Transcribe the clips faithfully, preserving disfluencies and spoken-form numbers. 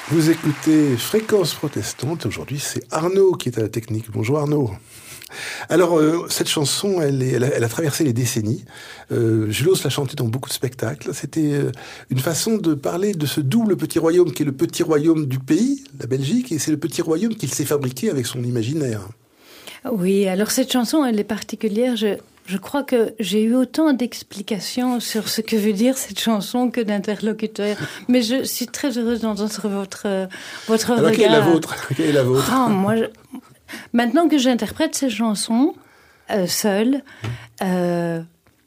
Vous écoutez Fréquence Protestante. Aujourd'hui, c'est Arnaud qui est à la technique. Bonjour Arnaud. Alors, euh, cette chanson, elle, est, elle, a, elle a traversé les décennies. Euh, Julos l'a chantée dans beaucoup de spectacles. C'était euh, une façon de parler de ce double petit royaume qui est le petit royaume du pays, la Belgique, et c'est le petit royaume qu'il s'est fabriqué avec son imaginaire. Oui, alors cette chanson, elle est particulière. Je... Je crois que j'ai eu autant d'explications sur ce que veut dire cette chanson que d'interlocuteurs. Mais je suis très heureuse d'entendre votre, votre Alors, regard. quelle est la vôtre? Quelle est la vôtre? Oh, moi, je... Maintenant que j'interprète ces chansons euh, seule, euh,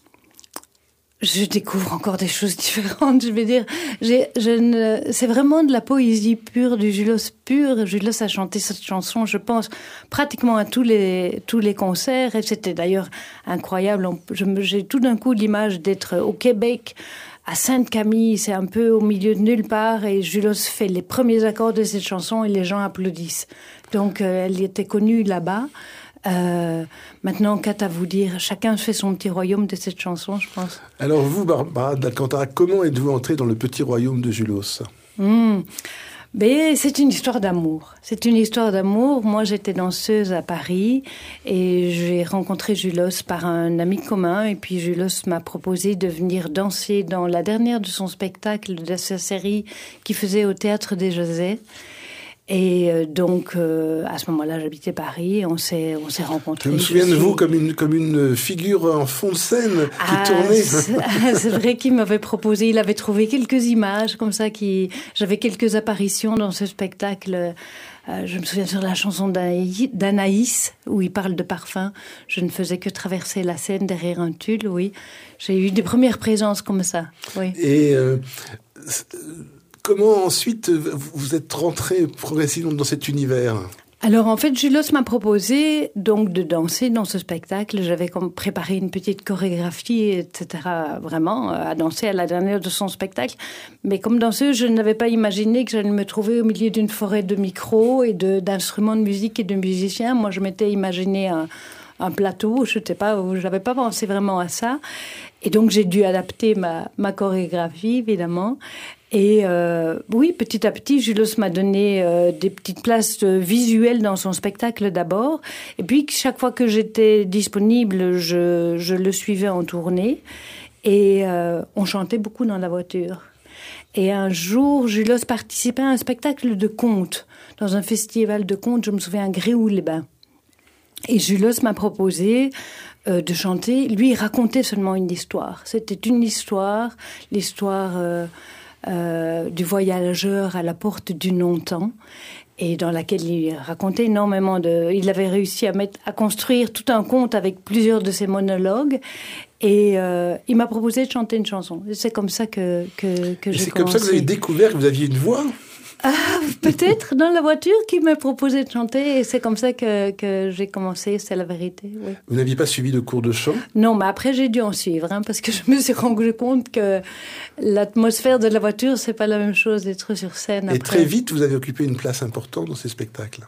je découvre encore des choses différentes. Je vais dire, j'ai, je ne, c'est vraiment de la poésie pure, du Julos pur. Julos a chanté cette chanson, je pense, pratiquement à tous les tous les concerts. Et c'était d'ailleurs incroyable. Je, j'ai tout d'un coup l'image d'être au Québec, à Sainte-Camille. C'est un peu au milieu de nulle part, et Julos fait les premiers accords de cette chanson et les gens applaudissent. Donc, euh, elle était connue là-bas. Euh, maintenant, qu'à à vous dire, chacun fait son petit royaume de cette chanson, je pense. Alors vous, Barbara d'Alcantara, comment êtes-vous entrée dans le petit royaume de Julos? Mmh. Ben, c'est une histoire d'amour. C'est une histoire d'amour. Moi, j'étais danseuse à Paris et j'ai rencontré Julos par un ami commun. Et puis, Julos m'a proposé de venir danser dans la dernière de son spectacle, de sa série qu'il faisait au Théâtre des Josets. Et euh, donc, euh, à ce moment-là, j'habitais Paris et on s'est, on s'est rencontrés. Je me souviens de vous comme une, comme une figure en fond de scène qui ah, tournait. C'est, c'est vrai qu'il m'avait proposé, il avait trouvé quelques images comme ça, qui, j'avais quelques apparitions dans ce spectacle. Euh, je me souviens sur la chanson d'Anaïs, où il parle de parfum. Je ne faisais que traverser la scène derrière un tulle, oui. J'ai eu des premières présences comme ça, oui. Et... Euh, comment ensuite vous êtes rentré progressivement dans cet univers? Alors en fait, Julos m'a proposé donc de danser dans ce spectacle. J'avais comme préparé une petite chorégraphie, et cetera. Vraiment à danser à la dernière de son spectacle. Mais comme danseuse, je n'avais pas imaginé que j'allais me trouver au milieu d'une forêt de micros et de, d'instruments de musique et de musiciens. Moi, je m'étais imaginé un, un plateau. Je sais pas, je n'avais pas pensé vraiment à ça. Et donc j'ai dû adapter ma, ma chorégraphie, évidemment. Et euh, oui, petit à petit, Julos m'a donné euh, des petites places euh, visuelles dans son spectacle d'abord. Et puis, chaque fois que j'étais disponible, je, je le suivais en tournée. Et euh, on chantait beaucoup dans la voiture. Et un jour, Julos participait à un spectacle de contes, dans un festival de contes, je me souviens, à Gréoux-les-Bains. Et Julos m'a proposé euh, de chanter. Lui, il racontait seulement une histoire. C'était une histoire, l'histoire... Euh, Euh, du voyageur à la porte du non-temps, et dans laquelle il racontait énormément de... Il avait réussi à, mettre, à construire tout un conte avec plusieurs de ses monologues, et euh, il m'a proposé de chanter une chanson. C'est comme ça que, que, que j'ai c'est commencé. C'est comme ça que vous avez découvert que vous aviez une voix? Ah, peut-être dans la voiture qui m'a proposé de chanter, et c'est comme ça que, que j'ai commencé, c'est la vérité. Oui. Vous n'aviez pas suivi de cours de chant? Non, mais après j'ai dû en suivre, hein, parce que je me suis rendu compte que l'atmosphère de la voiture, c'est pas la même chose d'être sur scène. Et après. très vite, vous avez occupé une place importante dans ces spectacles?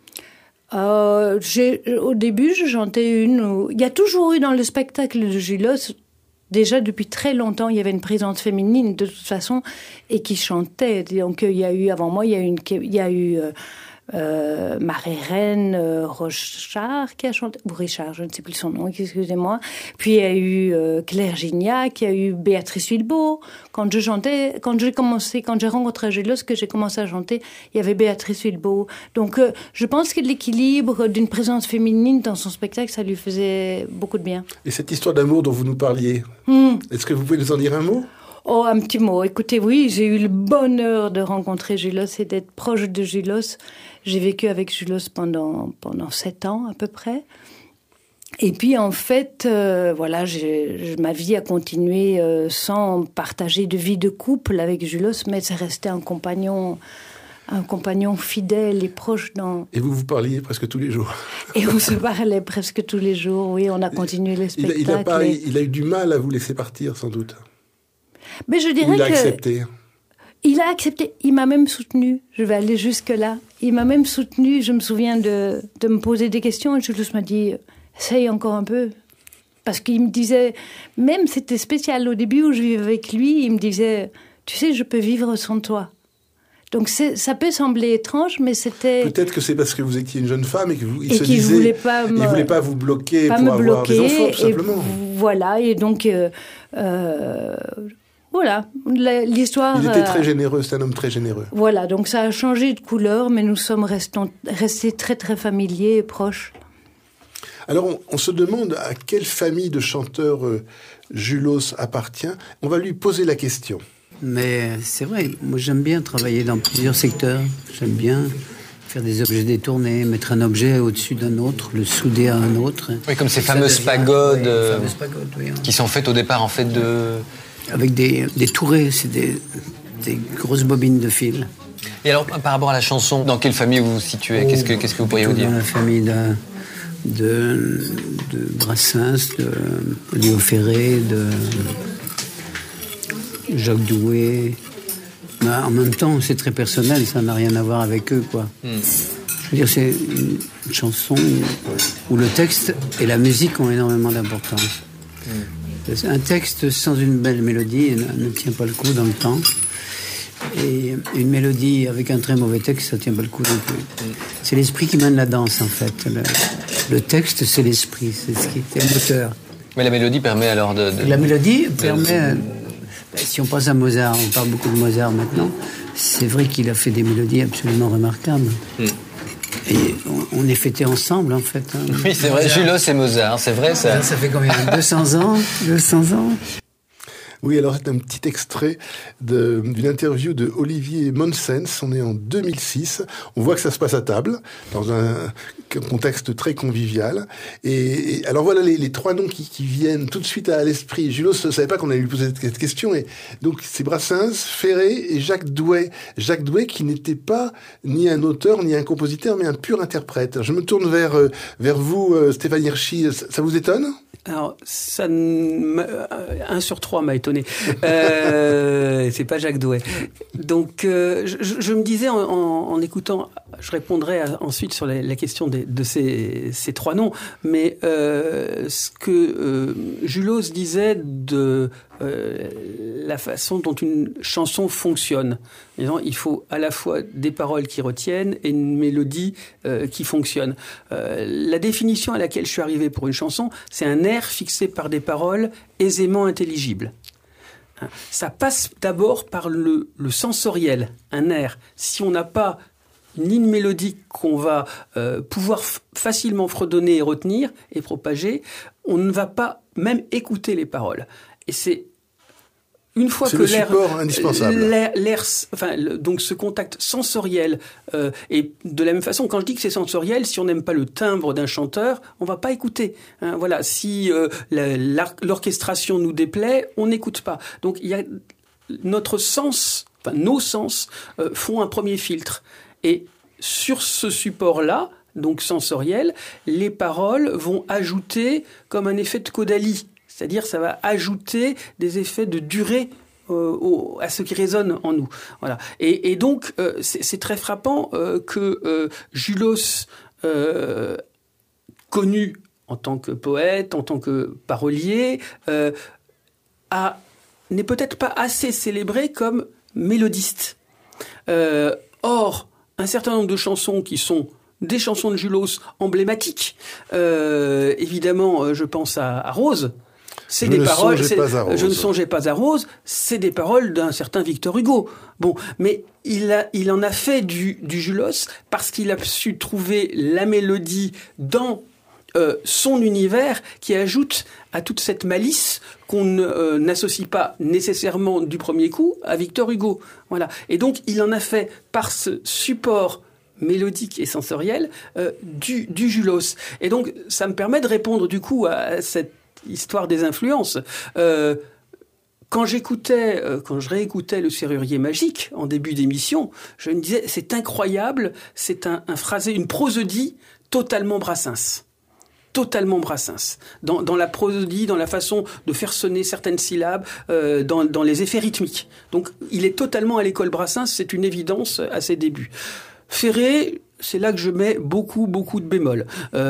Euh, j'ai, au début, je chantais une... Où... Il y a toujours eu dans le spectacle de Julos... Déjà, depuis très longtemps, il y avait une présence féminine, de toute façon, et qui chantait. Donc, il y a eu, avant moi, il y a eu, une, il y a eu euh, euh, Marie-Reine euh, Rochard qui a chanté, ou Richard, je ne sais plus son nom, excusez-moi. Puis, il y a eu euh, Claire Gignac, il y a eu Béatrice Wilbeau. Quand je chantais, quand j'ai commencé, quand j'ai rencontré Julos, que j'ai commencé à chanter, il y avait Béatrice Wilbeau. Donc, euh, je pense que l'équilibre d'une présence féminine dans son spectacle, ça lui faisait beaucoup de bien. Et cette histoire d'amour dont vous nous parliez, mmh. est-ce que vous pouvez nous en dire un mot? Oh, un petit mot. Écoutez, oui, j'ai eu le bonheur de rencontrer Julos et d'être proche de Julos. J'ai vécu avec Julos pendant, pendant sept ans, à peu près. Et puis, en fait, euh, voilà, j'ai, ma vie a continué euh, sans partager de vie de couple avec Julos, mais c'est resté un compagnon, un compagnon fidèle et proche dans... Et vous vous parliez presque tous les jours. Et on se parlait presque tous les jours, oui, on a continué les spectacles. Il a, il a, pas, et... il a eu du mal à vous laisser partir, sans doute. Mais je dirais il a que accepté. Il a accepté. Il m'a même soutenu. Je vais aller jusque là. Il m'a même soutenu. Je me souviens de de me poser des questions et Julos m'a dit essaye encore un peu, parce qu'il me disait, même c'était spécial au début où je vivais avec lui, il me disait tu sais je peux vivre sans toi. Donc c'est, ça peut sembler étrange, mais c'était... Peut-être que c'est parce que vous étiez une jeune femme et qu'il et se qu'il disait... voulait pas me, il voulait pas vous bloquer pas pour me avoir bloquer, des enfants, tout simplement. Et voilà, et donc... Euh, euh, voilà, l'histoire... Il était très euh, généreux, c'est un homme très généreux. Voilà, donc ça a changé de couleur, mais nous sommes restons, restés très très familiers et proches. Alors, on, on se demande à quelle famille de chanteurs euh, Julos appartient. On va lui poser la question. Mais c'est vrai, moi j'aime bien travailler dans plusieurs secteurs. J'aime bien faire des objets détournés, mettre un objet au-dessus d'un autre, le souder à un autre. Oui, comme ces fameuses devient, pagodes, oui, euh, fameuses pagodes oui, hein. qui sont faites au départ en fait de... Avec des, des tourets, c'est des, des grosses bobines de fil. Et alors, par rapport à la chanson, dans quelle famille vous vous situez? oh, Qu'est-ce que, qu'est-ce que vous pourriez vous dire? Dans la famille de, de, de Brassens, de Léo Ferré, de Jacques Doué. Mais en même temps, c'est très personnel, ça n'a rien à voir avec eux, quoi. Mm. Je veux dire, c'est une, une chanson où le texte et la musique ont énormément d'importance. Mm. Un texte sans une belle mélodie ne, ne tient pas le coup dans le temps. Et une mélodie avec un très mauvais texte, ça ne tient pas le coup non plus. Mm. C'est l'esprit qui mène la danse, en fait. Le, le texte, c'est l'esprit, c'est ce qui est moteur. Mais la mélodie permet alors de... de la mélodie de, permet... De... Si on pense à Mozart, on parle beaucoup de Mozart maintenant, c'est vrai qu'il a fait des mélodies absolument remarquables. Mm. Et on, on est fêtés ensemble, en fait. Hein. Oui, c'est vrai, Julos et Mozart, c'est vrai ça. Ça fait combien? deux cents ans deux cents ans Oui, alors c'est un petit extrait de, d'une interview de Olivier Monsens. On est en deux mille six. On voit que ça se passe à table, dans un contexte très convivial. Et, et alors voilà les, les trois noms qui, qui viennent tout de suite à l'esprit. Julos ne savait pas qu'on allait lui poser cette question. Et donc c'est Brassens, Ferré et Jacques Douai. Jacques Douai qui n'était pas ni un auteur, ni un compositeur, mais un pur interprète. Je me tourne vers, vers vous, Stéphane Hirschi. Ça, ça vous étonne ? Alors, ça, un sur trois m'a étonné. Euh, c'est pas Jacques Douai. Donc, euh, je, je me disais en, en, en écoutant, je répondrai à, ensuite sur la, la question des, de ces, ces trois noms, mais euh, ce que euh, Julos disait de euh, la façon dont une chanson fonctionne. Disons, il faut à la fois des paroles qui retiennent et une mélodie euh, qui fonctionne. Euh, la définition à laquelle je suis arrivé pour une chanson, c'est un air fixé par des paroles aisément intelligibles. Ça passe d'abord par le, le sensoriel, un air. Si on n'a pas ni une mélodie qu'on va euh, pouvoir f- facilement fredonner et retenir et propager, on ne va pas même écouter les paroles. Et c'est une fois c'est que le l'air, support indispensable. l'air, l'air, enfin, le, donc ce contact sensoriel, euh, et de la même façon, quand je dis que c'est sensoriel, si on n'aime pas le timbre d'un chanteur, on va pas écouter. Hein, voilà, si euh, la, la, l'orchestration nous déplaît, on n'écoute pas. Donc il y a notre sens, enfin nos sens euh, font un premier filtre, et sur ce support-là, donc sensoriel, les paroles vont ajouter comme un effet de caudalie. C'est-à-dire, ça va ajouter des effets de durée euh, au, à ce qui résonne en nous. Voilà. Et, et donc, euh, c'est, c'est très frappant euh, que euh, Julos, euh, connu en tant que poète, en tant que parolier, euh, a, n'est peut-être pas assez célébré comme mélodiste. Euh, or, un certain nombre de chansons qui sont des chansons de Julos emblématiques, euh, évidemment, je pense à, à Rose. C'est je des ne paroles. C'est, je ne songeais pas à Rose. C'est des paroles d'un certain Victor Hugo. Bon, mais il a, il en a fait du, du Julos parce qu'il a su trouver la mélodie dans euh, son univers qui ajoute à toute cette malice qu'on euh, n'associe pas nécessairement du premier coup à Victor Hugo. Voilà. Et donc, il en a fait par ce support mélodique et sensoriel euh, du, du Julos. Et donc, ça me permet de répondre du coup à cette histoire des influences. Euh, quand j'écoutais, euh, quand je réécoutais Le Serrurier Magique en début d'émission, je me disais c'est incroyable, c'est un, un phrasé, une prosodie totalement Brassens. Totalement Brassens. Dans, dans la prosodie, dans la façon de faire sonner certaines syllabes, euh, dans, dans les effets rythmiques. Donc, il est totalement à l'école Brassens, c'est une évidence à ses débuts. Ferré, c'est là que je mets beaucoup, beaucoup de bémols.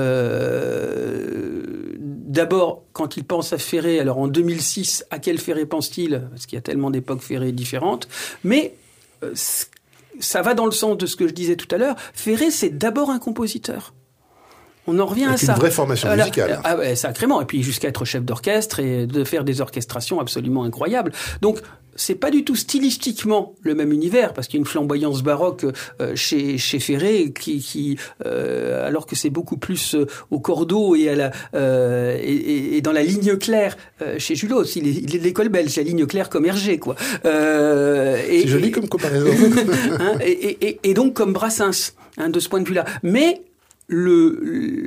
Euh, d'abord, quand il pense à Ferré, alors en deux mille six, à quel Ferré pense-t-il ? Parce qu'il y a tellement d'époques Ferré différentes. Mais euh, ça va dans le sens de ce que je disais tout à l'heure. Ferré, c'est d'abord un compositeur. On en revient Avec à ça. une vraie formation voilà. musicale. Ah ouais, sacrément. Et puis jusqu'à être chef d'orchestre et de faire des orchestrations absolument incroyables. Donc, c'est pas du tout stylistiquement le même univers, parce qu'il y a une flamboyance baroque euh, chez chez Ferré, qui, qui euh, alors que c'est beaucoup plus euh, au cordeau et à la euh, et, et dans la ligne claire euh, chez Julos. Il est, il est de l'école belge, la ligne claire comme Hergé, quoi. Euh, et, c'est joli et, comme comparaison. hein, et, et, et donc comme Brassens, hein, de ce point de vue-là. Mais le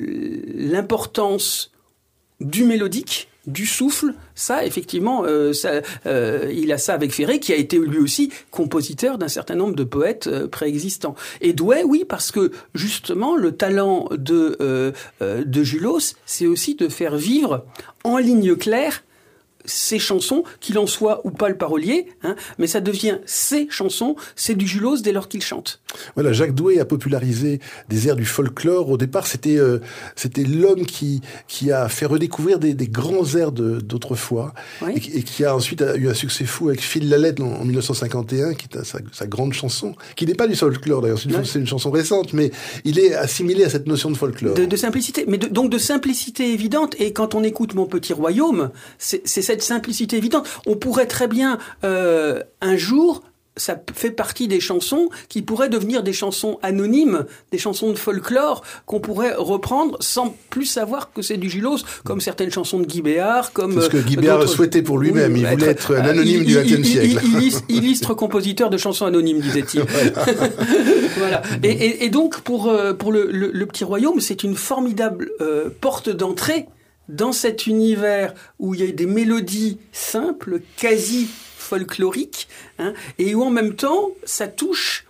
l'importance du mélodique, du souffle, ça, effectivement, euh, ça, euh, il a ça avec Ferré, qui a été lui aussi compositeur d'un certain nombre de poètes euh, préexistants. Et Douai, oui, parce que justement, le talent de, euh, euh, de Julos, c'est aussi de faire vivre en ligne claire ses chansons, qu'il en soit ou pas le parolier, hein, mais ça devient ses chansons, c'est du Julos dès lors qu'il chante. Voilà, Jacques Douai a popularisé des airs du folklore. Au départ, c'était euh, c'était l'homme qui qui a fait redécouvrir des, des grands airs de, d'autrefois, oui. et, et qui a ensuite a eu un succès fou avec Phil Lallette en, en dix-neuf cent cinquante et un, qui est sa, sa grande chanson, qui n'est pas du folklore d'ailleurs, c'est une, c'est une chanson récente, mais il est assimilé à cette notion de folklore. De, de simplicité, mais de, donc de simplicité évidente. Et quand on écoute Mon Petit Royaume, c'est, c'est cette simplicité évidente. On pourrait très bien euh, un jour, ça fait partie des chansons qui pourraient devenir des chansons anonymes, des chansons de folklore qu'on pourrait reprendre sans plus savoir que c'est du Julos, comme certaines chansons de Guy Béard, comme c'est ce que Guy Béard souhaitait pour lui-même. Il voulait être un anonyme euh, du vingtième siècle. Illustre, illustre compositeur de chansons anonymes, disait-il. Voilà. Voilà. Et, et, et donc pour pour le, le, le Petit Royaume, c'est une formidable euh, porte d'entrée dans cet univers où il y a des mélodies simples, quasi folkloriques, hein, et où en même temps, ça touche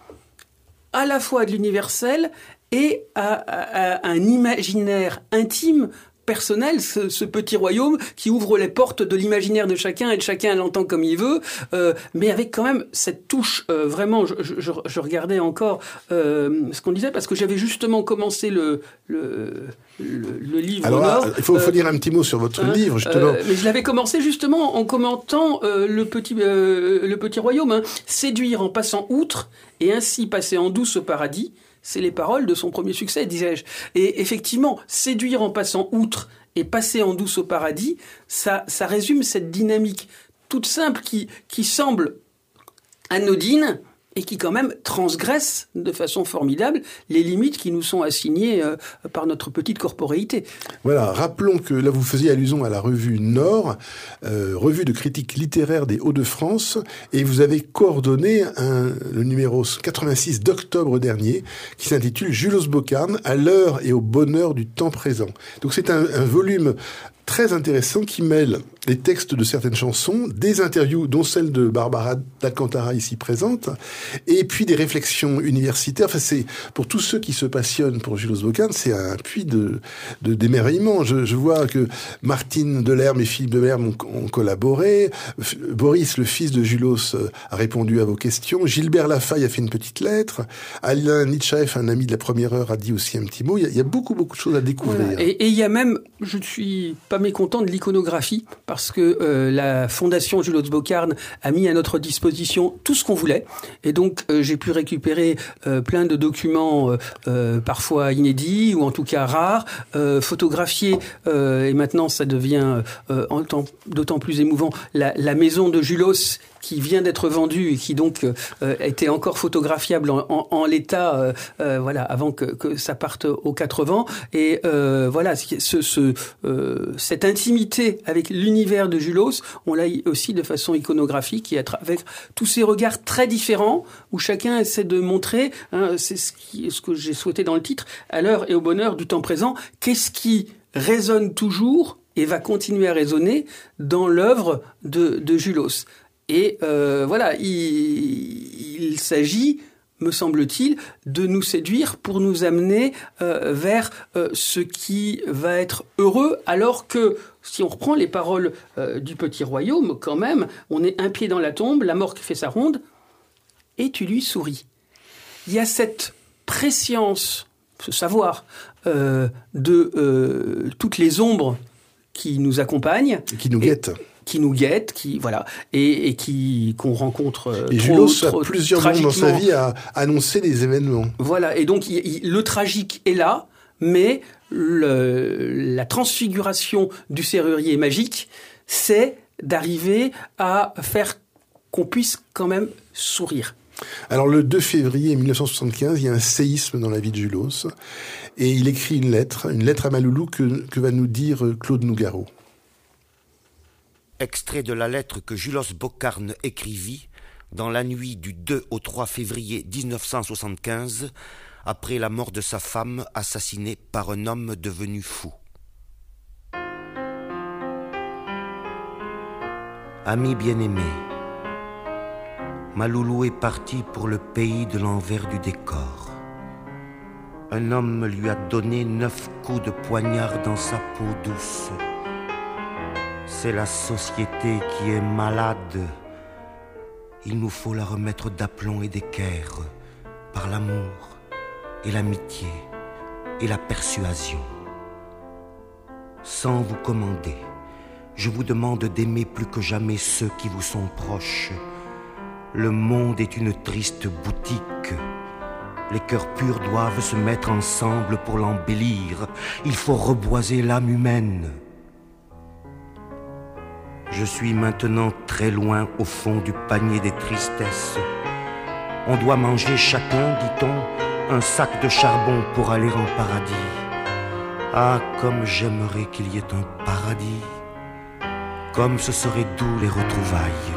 à la fois à de l'universel et à, à, à un imaginaire intime, personnel, ce, ce petit royaume qui ouvre les portes de l'imaginaire de chacun et de chacun l'entend comme il veut, euh, mais avec quand même cette touche, euh, vraiment, je, je, je regardais encore euh, ce qu'on disait, parce que j'avais justement commencé le, le, le, le livre Alors, Nord. Il faut, euh, faut dire un petit mot sur votre hein, livre, justement. Euh, mais je l'avais commencé justement en commentant euh, le, petit, euh, le petit royaume, hein. Séduire en passant outre et ainsi passer en douce au paradis. C'est les paroles de son premier succès, disais-je. Et effectivement, séduire en passant outre et passer en douce au paradis, ça, ça résume cette dynamique toute simple qui, qui semble anodine et qui quand même transgresse de façon formidable les limites qui nous sont assignées euh, par notre petite corporéité. Voilà, rappelons que là vous faisiez allusion à la revue Nord, euh, revue de critique littéraire des Hauts-de-France, et vous avez coordonné un, le numéro quatre-vingt-six d'octobre dernier, qui s'intitule Julos Bocarn, à l'heure et au bonheur du temps présent. Donc c'est un, un volume très intéressant qui mêle les textes de certaines chansons, des interviews, dont celle de Barbara d'Alcantara ici présente, et puis des réflexions universitaires. Enfin, c'est, pour tous ceux qui se passionnent pour Julos Bocarn, c'est un puits de, de, d'émerveillement. Je, je vois que Martine Delerme et Philippe Delerme ont, ont collaboré, Boris, le fils de Julos, a répondu à vos questions, Gilbert Lafaille a fait une petite lettre, Alain Nitchaeff, un ami de la première heure, a dit aussi un petit mot. Il y a, il y a beaucoup, beaucoup de choses à découvrir. Voilà. Et, et il y a même, je ne suis pas mécontent de l'iconographie, parce que euh, la Fondation Julos Bocarn a mis à notre disposition tout ce qu'on voulait. Et donc, euh, j'ai pu récupérer euh, plein de documents, euh, euh, parfois inédits, ou en tout cas rares, euh, photographiés, euh, et maintenant ça devient euh, en temps, d'autant plus émouvant, la, la maison de Julos, qui vient d'être vendue et qui donc euh, était encore photographiable en, en, en l'état, euh, euh, voilà, avant que, que ça parte aux quatre vents. Et euh, voilà, ce, ce, euh, cette intimité avec l'univers de Julos, on l'a aussi de façon iconographique, et avec tous ces regards très différents où chacun essaie de montrer, hein, c'est ce, qui, ce que j'ai souhaité dans le titre, à l'heure et au bonheur du temps présent, qu'est-ce qui résonne toujours et va continuer à résonner dans l'œuvre de, de Julos. Et euh, voilà, il, il s'agit, me semble-t-il, de nous séduire pour nous amener euh, vers euh, ce qui va être heureux, alors que, si on reprend les paroles euh, du Petit Royaume, quand même, on est un pied dans la tombe, la mort qui fait sa ronde, et tu lui souris. Il y a cette prescience, ce savoir, euh, de euh, toutes les ombres qui nous accompagnent. Et qui nous guettent. qui nous guette, qui voilà, et, et qui qu'on rencontre. Euh, et trop, Julos a trop, plusieurs moments dans sa vie à annoncer des événements. Voilà, et donc il, il, le tragique est là, mais le, la transfiguration du serrurier magique, c'est d'arriver à faire qu'on puisse quand même sourire. Alors le deux février mille neuf cent soixante-quinze, il y a un séisme dans la vie de Julos, et il écrit une lettre, une lettre à Maloulou que, que va nous dire Claude Nougaro. Extrait de la lettre que Julos Boccarne écrivit dans la nuit du deux au trois février dix-neuf cent soixante-quinze, après la mort de sa femme assassinée par un homme devenu fou. Ami bien-aimé, Maloulou est parti pour le pays de l'envers du décor. Un homme lui a donné neuf coups de poignard dans sa peau douce. C'est la société qui est malade. Il nous faut la remettre d'aplomb et d'équerre par l'amour et l'amitié et la persuasion. Sans vous commander, je vous demande d'aimer plus que jamais ceux qui vous sont proches. Le monde est une triste boutique. Les cœurs purs doivent se mettre ensemble pour l'embellir. Il faut reboiser l'âme humaine. Je suis maintenant très loin au fond du panier des tristesses. On doit manger chacun, dit-on, un sac de charbon pour aller en paradis. Ah, comme j'aimerais qu'il y ait un paradis. Comme ce serait doux les retrouvailles.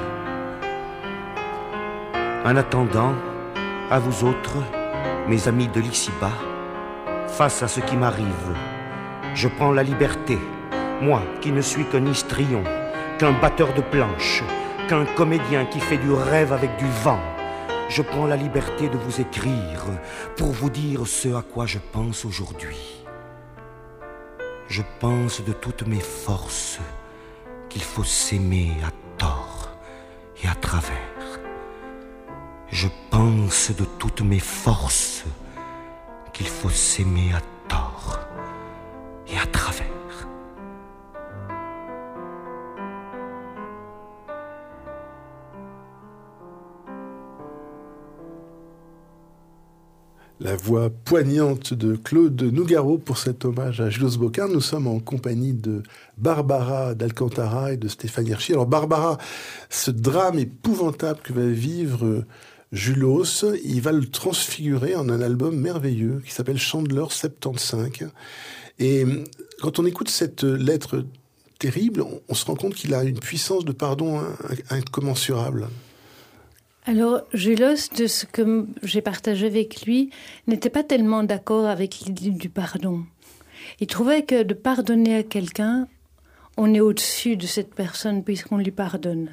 En attendant, à vous autres, mes amis de l'ici-bas, face à ce qui m'arrive, je prends la liberté, moi qui ne suis qu'un histrion, qu'un batteur de planches, qu'un comédien qui fait du rêve avec du vent. Je prends la liberté de vous écrire pour vous dire ce à quoi je pense aujourd'hui. Je pense de toutes mes forces qu'il faut s'aimer à tort et à travers. Je pense de toutes mes forces qu'il faut s'aimer à tort et à travers. La voix poignante de Claude Nougaro pour cet hommage à Julos Boccarne. Nous sommes en compagnie de Barbara d'Alcantara et de Stéphane Hirschi. Alors Barbara, ce drame épouvantable que va vivre Julos, il va le transfigurer en un album merveilleux qui s'appelle Chandler soixante-quinze. Et quand on écoute cette lettre terrible, on se rend compte qu'il a une puissance de pardon incommensurable. Alors, Julos, de ce que j'ai partagé avec lui, n'était pas tellement d'accord avec l'idée du pardon. Il trouvait que de pardonner à quelqu'un, on est au-dessus de cette personne puisqu'on lui pardonne.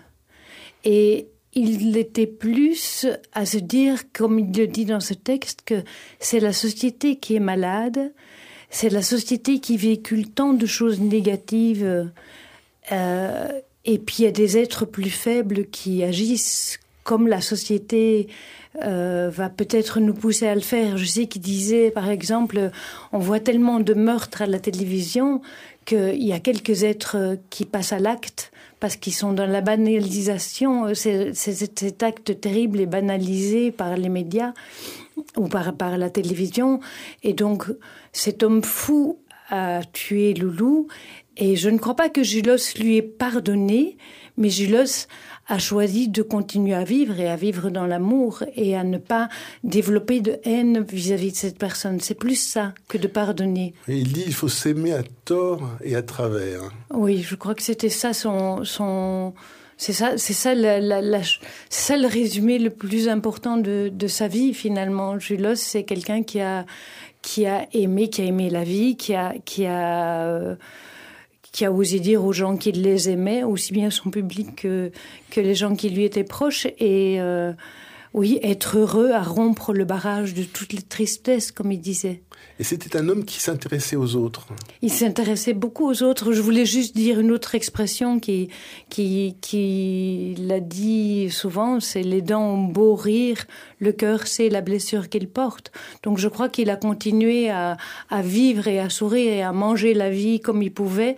Et il était plus à se dire, comme il le dit dans ce texte, que c'est la société qui est malade, c'est la société qui véhicule tant de choses négatives, euh, et puis il y a des êtres plus faibles qui agissent comme la société euh, va peut-être nous pousser à le faire. Je sais qu'il disait, par exemple, on voit tellement de meurtres à la télévision qu'il y a quelques êtres qui passent à l'acte parce qu'ils sont dans la banalisation. C'est, c'est, cet acte terrible est banalisé par les médias ou par, par la télévision. Et donc, cet homme fou a tué Loulou. Et je ne crois pas que Julos lui ait pardonné, mais Julos a choisi de continuer à vivre et à vivre dans l'amour et à ne pas développer de haine vis-à-vis de cette personne. C'est plus ça que de pardonner. Et il dit qu'il faut s'aimer à tort et à travers. Oui, je crois que c'était ça son... son c'est ça, c'est ça, la, la, la, c'est ça le résumé le plus important de, de sa vie, finalement. Julos, c'est quelqu'un qui a, qui a aimé, qui a aimé la vie, qui a... Qui a euh, qui a osé dire aux gens qu'il les aimait, aussi bien son public que, que les gens qui lui étaient proches. Et euh, oui, être heureux à rompre le barrage de toutes les tristesses, comme il disait. Et c'était un homme qui s'intéressait aux autres. Il s'intéressait beaucoup aux autres. Je voulais juste dire une autre expression qui, qui, qui l'a dit souvent, c'est « les dents ont beau rire, le cœur sait la blessure qu'il porte ». Donc je crois qu'il a continué à, à vivre et à sourire et à manger la vie comme il pouvait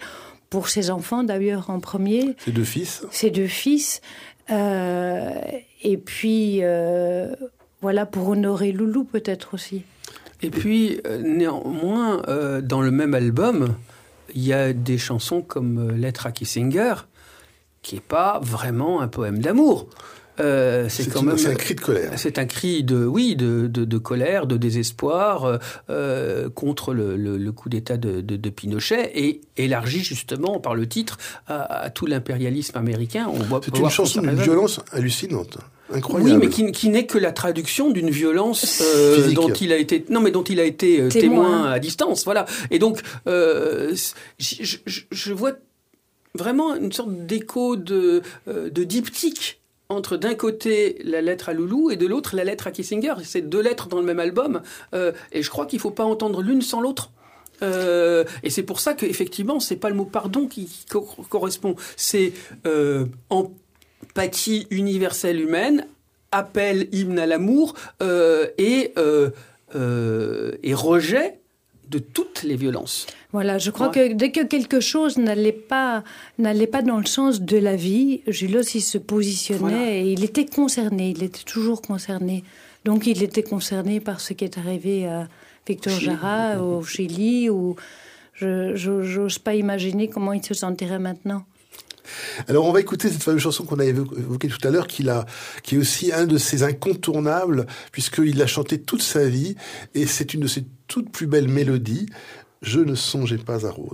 pour ses enfants d'ailleurs en premier. Ses deux fils. Ses deux fils. Euh, et puis, euh, voilà, pour honorer Loulou peut-être aussi. Et puis, euh, néanmoins, euh, dans le même album, il y a des chansons comme « Lettre à Kissinger », qui n'est pas vraiment un poème d'amour. Euh, c'est, c'est quand une, même c'est un cri de colère. C'est un cri de oui de de, de colère, de désespoir euh, contre le, le, le coup d'État de, de, de Pinochet et élargi justement par le titre à, à tout l'impérialisme américain. On voit. C'est une chanson d'une violence hallucinante. Incroyable. Oui, mais qui, qui n'est que la traduction d'une violence euh, dont il a été non mais dont il a été euh, témoin. témoin à distance. Voilà. Et donc euh, je, je, je vois vraiment une sorte d'écho de euh, de diptyque entre d'un côté la lettre à Loulou et de l'autre la lettre à Kissinger. C'est deux lettres dans le même album. Euh, et je crois qu'il ne faut pas entendre l'une sans l'autre. Euh, et c'est pour ça qu'effectivement, ce n'est pas le mot pardon qui, qui co- correspond. C'est euh, empathie universelle humaine, appel, hymne à l'amour euh, et, euh, euh, et rejet de toutes les violences. Voilà, je crois ouais. que dès que quelque chose n'allait pas, n'allait pas dans le sens de la vie, Julos, il se positionnait voilà. et il était concerné, il était toujours concerné. Donc il était concerné par ce qui est arrivé à Victor Jara mmh. au Chili, ou je, je, j'ose pas imaginer comment il se sentirait maintenant. Alors on va écouter cette fameuse chanson qu'on a évoquée tout à l'heure, qui, l'a, qui est aussi un de ses incontournables, puisqu'il l'a chantée toute sa vie, et c'est une de ses toutes plus belles mélodies, « Je ne songeais pas à Rose ».